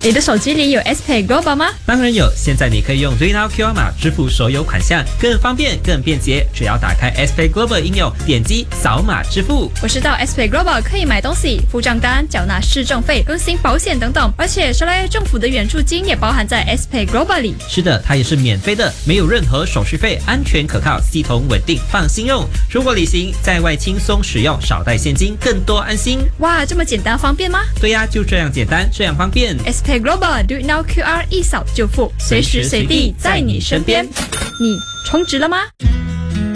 你的手机里有 SPay Global 吗？ 当然有，现在你可以用 DreamNow QR 码支付所有款项，更方便更便捷。只要打开 SPay Global 应用，点击扫码支付。 我知道 SPay Global 可以买东西、付账单、缴纳市政费、更新保险等等，而且沙拉政府的援助金也包含在 SPay Global 里。 是的，它也是免费的，没有任何手续费，安全可靠，系统稳定，放心用。出国旅行在外轻松使用，少带现金，更多安心。 哇，这么简单方便吗？ 对呀，就这样简单，这样方便。 SPay Global Do It Now QR 一扫就付，随时随地在你身边。你充值了吗？